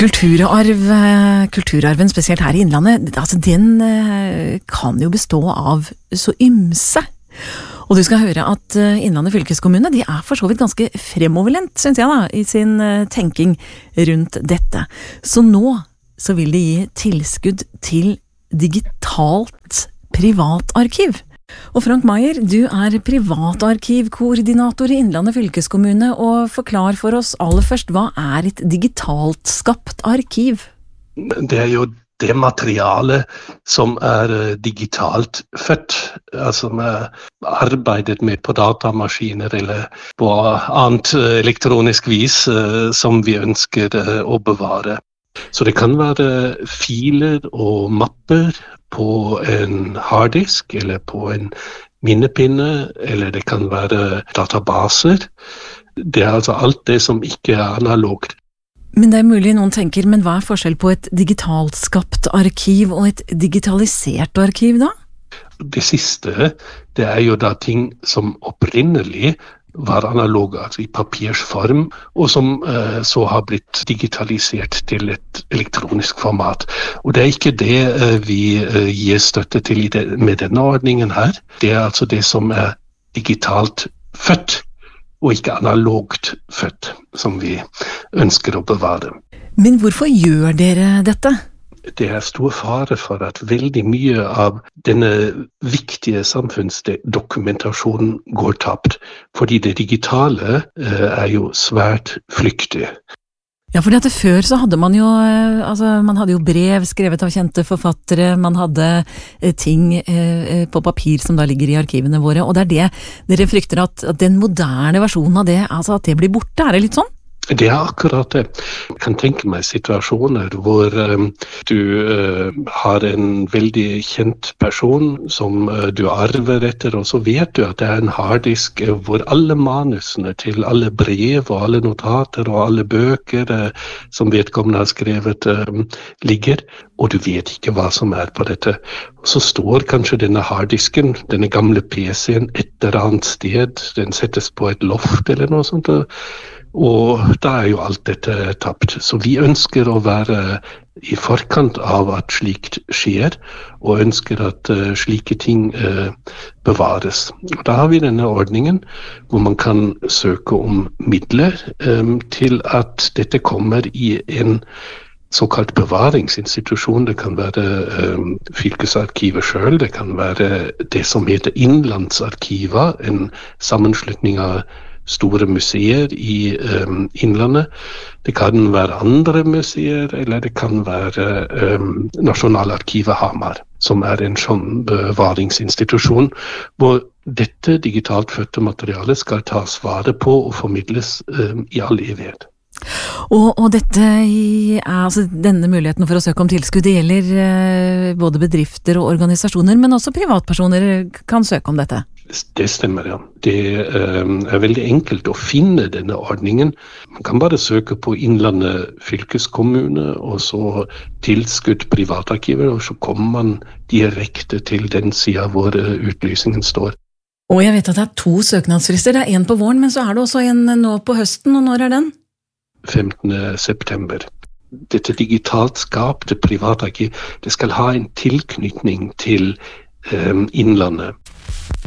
Kulturarven spesielt her i Innlandet, altså den kan jo bestå av så ymse. Og du skal høre at Innlandet fylkeskommune, de for så vidt ganske fremoverlent, synes jeg da, i sin tenking rundt dette. Så nå så vil de gi tilskudd til digitalt privatarkiv. Og Frank Maier, du privatarkivkoordinator i Innlandet fylkeskommune, og forklar for oss aller først, hva et digitalt skapt arkiv? Det jo det materialet som digitalt født, altså arbeidet med på datamaskiner eller på annet elektronisk vis som vi ønsker å bevare. Så det kan være filer og mapper på en harddisk eller på en minnepinne, eller det kan være databaser. Det altså alt det som ikke analogt. Men det mulig noen tenker, men hva forskjell på et digitalt skapt arkiv og et digitalisert arkiv da? Det siste, det jo da ting som opprinnelig var analoge, altså i papirsform, og som så har blitt digitalisert til et elektronisk format. Og det ikke det vi gir støtte til med denne ordningen her. Det altså det som digitalt født, og ikke analogt født, som vi ønsker å bevare. Men hvorfor gjør dere dette? Det stor fare for at veldig mye av denne viktige samfunnsdokumentasjonen går tapt, fordi det digitale jo svært flyktig. Ja, fordi at før så hadde man jo, man hadde jo brev skrevet av kjente forfattere, man hadde ting på papir som da ligger i arkivene våre, og det det dere frykter at den moderne versjonen av det, altså at det blir borte, det litt sånn? Det akkurat det. Jeg kan tenke meg situasjoner hvor du har en veldig kjent person som du arver etter, og så vet du at det en harddisk hvor alle manusene til alle brev og alle notater og alle bøker som vedkommende har skrevet ligger, og du vet ikke hva som på dette. Og så står kanskje denne harddisken, denne gamle PC-en et eller annet sted, den settes på et loft eller noe sånt, og da jo alt dette tapt. Så vi ønsker å være i forkant av at slikt skjer, og ønsker at slike ting bevares. Og da har vi denne ordningen hvor man kan søke om midler til at dette kommer i en såkalt bevaringsinstitusjon. Det kan være fylkesarkivet selv, det kan være det som heter Innlandsarkiva, en sammenslutning av store museer i Innlandet. Det kan være andre museer, eller det kan være Nasjonalarkivet Hamar, som en sånn bevaringsinstitusjon, hvor dette digitalt fødte materialet skal tas vare på og formidles i all evighet. Og dette altså denne muligheten for å søke om tilskudd, det gjelder både bedrifter og organisasjoner, men også privatpersoner kan søke om dette? Det stemmer, ja. Det veldig enkelt å finne denne ordningen. Man kan bare søke på Innlandet fylkeskommune, og så tilskudd privatarkiver, og så kommer man direkte til den siden hvor utlysningen står. Og jeg vet at det 2 søknadsfrister. Det en på våren, men så det også en nå på høsten, og når den? 15. september. Dette digitalt skapte privatarkiv, det skal ha en tilknytning til Innlandet.